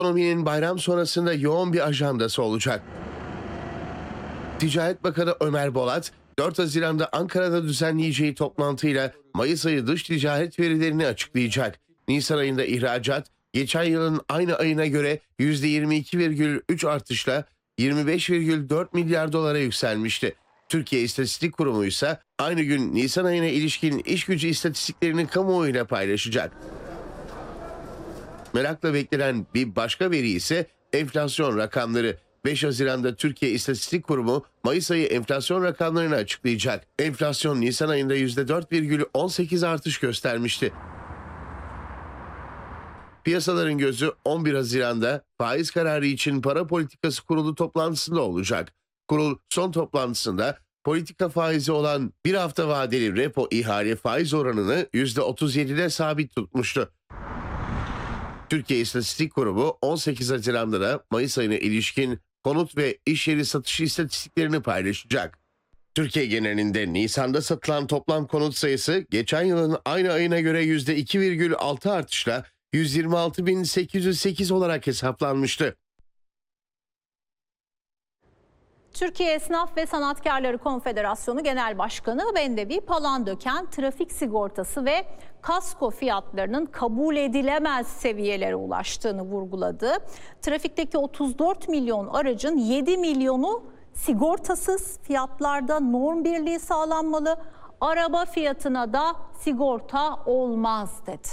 Ekonominin bayram sonrasında yoğun bir ajandası olacak. Ticaret Bakanı Ömer Bolat, 4 Haziran'da Ankara'da düzenleyeceği toplantıyla Mayıs ayı dış ticaret verilerini açıklayacak. Nisan ayında ihracat, geçen yılın aynı ayına göre %22,3 artışla 25,4 milyar dolara yükselmişti. Türkiye İstatistik Kurumu ise aynı gün Nisan ayına ilişkin iş gücü istatistiklerini kamuoyuyla paylaşacak. Merakla beklenen bir başka veri ise enflasyon rakamları. 5 Haziran'da Türkiye İstatistik Kurumu Mayıs ayı enflasyon rakamlarını açıklayacak. Enflasyon Nisan ayında %4,18 artış göstermişti. Piyasaların gözü 11 Haziran'da faiz kararı için Para Politikası Kurulu toplantısında olacak. Kurul son toplantısında politika faizi olan bir hafta vadeli repo ihale faiz oranını %37'de sabit tutmuştu. Türkiye İstatistik Kurumu 18 Haziran'da da Mayıs ayına ilişkin konut ve iş yeri satışı istatistiklerini paylaşacak. Türkiye genelinde Nisan'da satılan toplam konut sayısı geçen yılın aynı ayına göre %2,6 artışla 126.808 olarak hesaplanmıştı. Türkiye Esnaf ve Sanatkarları Konfederasyonu Genel Başkanı Bendevi Palandöken, trafik sigortası ve kasko fiyatlarının kabul edilemez seviyelere ulaştığını vurguladı. Trafikteki 34 milyon aracın 7 milyonu sigortasız, fiyatlarda norm birliği sağlanmalı, araba fiyatına da sigorta olmaz dedi.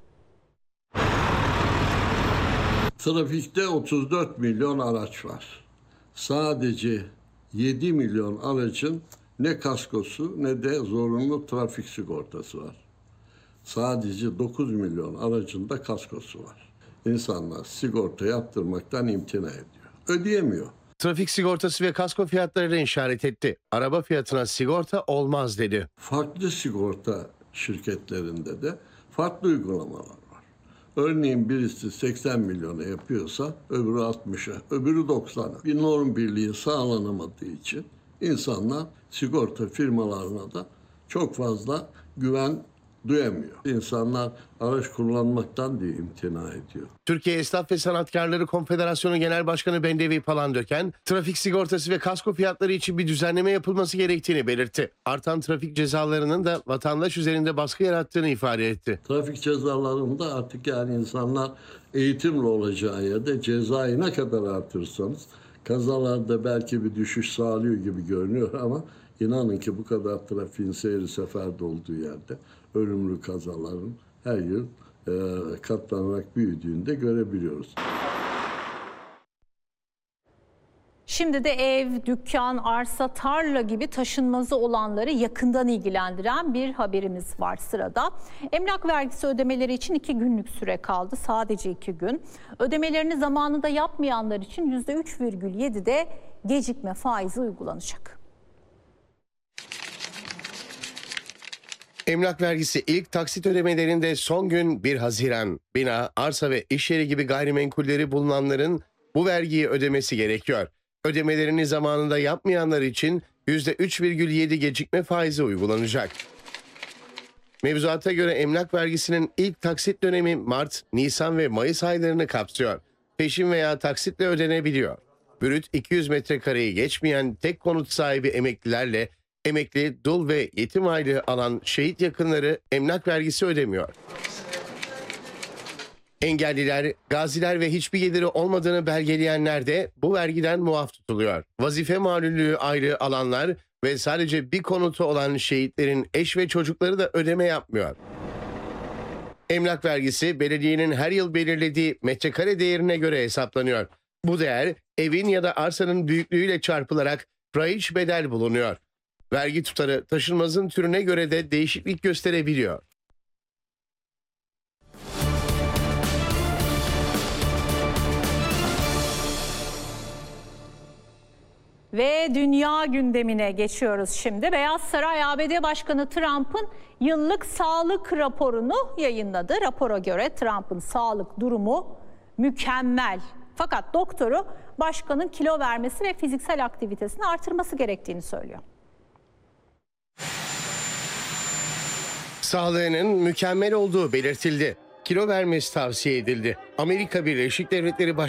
Trafikte 34 milyon araç var. Sadece 7 milyon aracın ne kaskosu ne de zorunlu trafik sigortası var. Sadece 9 milyon aracın da kaskosu var. İnsanlar sigorta yaptırmaktan imtina ediyor. Ödeyemiyor. Trafik sigortası ve kasko fiyatlarını işaret etti. Araba fiyatına sigorta olmaz dedi. Farklı sigorta şirketlerinde de farklı uygulamalar var. Örneğin birisi 80 milyona yapıyorsa öbürü 60'a, öbürü 90'a. Bir norm birliği sağlanamadığı için insanlar sigorta firmalarına da çok fazla güven duyamıyor. İnsanlar araç kullanmaktan diye imtina ediyor. Türkiye Esnaf ve Sanatkarları Konfederasyonu Genel Başkanı Bendevi Palandöken, trafik sigortası ve kasko fiyatları için bir düzenleme yapılması gerektiğini belirtti. Artan trafik cezalarının da vatandaş üzerinde baskı yarattığını ifade etti. Trafik cezalarında artık yani insanlar eğitimli olacağı yerde cezayı ne kadar artırsanız kazalarda belki bir düşüş sağlıyor gibi görünüyor ama inanın ki bu kadar trafiğin seyri seferde olduğu yerde ölümlü kazaların her yıl katlanarak büyüdüğünü de görebiliyoruz. Şimdi de ev, dükkan, arsa, tarla gibi taşınmazı olanları yakından ilgilendiren bir haberimiz var sırada. Emlak vergisi ödemeleri için 2 günlük süre kaldı. Sadece 2 gün. Ödemelerini zamanında yapmayanlar için %3,7'de gecikme faizi uygulanacak. Emlak vergisi ilk taksit ödemelerinde son gün 1 Haziran. Bina, arsa ve iş yeri gibi gayrimenkulleri bulunanların bu vergiyi ödemesi gerekiyor. Ödemelerini zamanında yapmayanlar için %3,7 gecikme faizi uygulanacak. Mevzuata göre emlak vergisinin ilk taksit dönemi Mart, Nisan ve Mayıs aylarını kapsıyor. Peşin veya taksitle ödenebiliyor. Brüt 200 metrekareyi geçmeyen tek konut sahibi emeklilerle emekli, dul ve yetim aylığı alan şehit yakınları emlak vergisi ödemiyor. Engelliler, gaziler ve hiçbir geliri olmadığını belgeleyenler de bu vergiden muaf tutuluyor. Vazife malullüğü aylığı alanlar ve sadece bir konutu olan şehitlerin eş ve çocukları da ödeme yapmıyor. Emlak vergisi belediyenin her yıl belirlediği metrekare değerine göre hesaplanıyor. Bu değer evin ya da arsanın büyüklüğüyle çarpılarak raiç bedel bulunuyor. Vergi tutarı taşınmazın türüne göre de değişiklik gösterebiliyor. Ve dünya gündemine geçiyoruz şimdi. Beyaz Saray, ABD Başkanı Trump'ın yıllık sağlık raporunu yayınladı. Rapora göre Trump'ın sağlık durumu mükemmel. Fakat doktoru başkanın kilo vermesi ve fiziksel aktivitesini artırması gerektiğini söylüyor. Sağlığının mükemmel olduğu belirtildi. Kilo vermesi tavsiye edildi. Amerika Birleşik Devletleri Başkanı